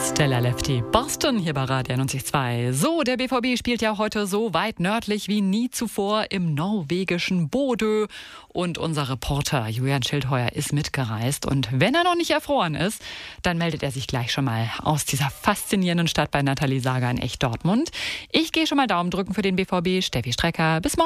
Stella Lefty Boston hier bei Radio 92.2. So, der BVB spielt ja heute so weit nördlich wie nie zuvor im norwegischen Bodø. Und unser Reporter Julian Schildheuer ist mitgereist. Und wenn er noch nicht erfroren ist, dann meldet er sich gleich schon mal aus dieser faszinierenden Stadt bei Nathalie Sager in Echt Dortmund. Ich gehe schon mal Daumen drücken für den BVB. Steffi Strecker, bis morgen.